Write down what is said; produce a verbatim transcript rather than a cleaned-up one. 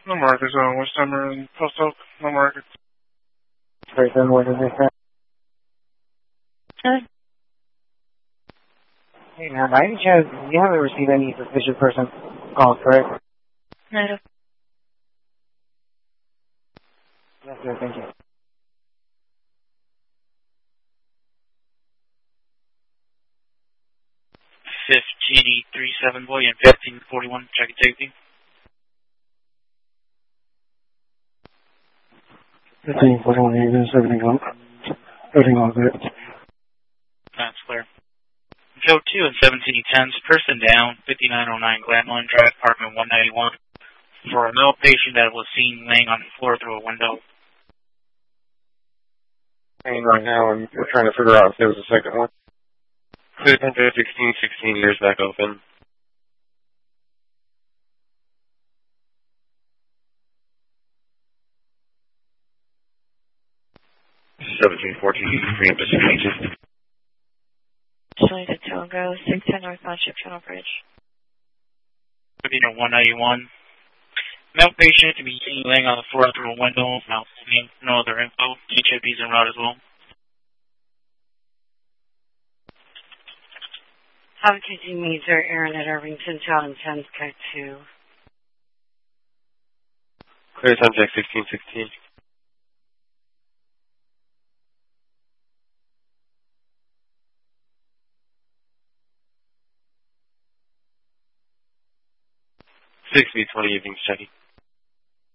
No markers on West Summer and Post Oak. No markers. Great, then what is it? Good. Hey, now, by any chance, you haven't received any suspicious person calls, correct? No. Yes, sir, thank you. Fifth G D three seven boy and fifteen forty-one, check and safety. fifteen forty-one, is everything on? Everything all good? That's clear. Joe two and seventeen tens, person down, fifty-nine oh nine Gladline Drive, apartment one ninety-one, for a male patient that was seen laying on the floor through a window. And right now, and we're trying to figure out if there was a second one. sixteen sixteen years back open. seventeen fourteen, investigation. Showing the Togo, six ten North Township Channel Bridge. fifteen one ninety-one. Male patient to be seen laying on the floor through a window. Mouth name, no other info. H I Ps en route as well. How did you meet her, Aaron at Irvington Town ten K two? Clear time check sixteen sixteen. six B twenty evenings checking.